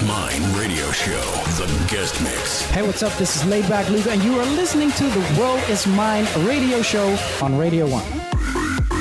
Mine radio show, The Guest Mix. Hey, what's up? This is Laidback Luca, and you are listening to the World is Mine radio show on Radio 1.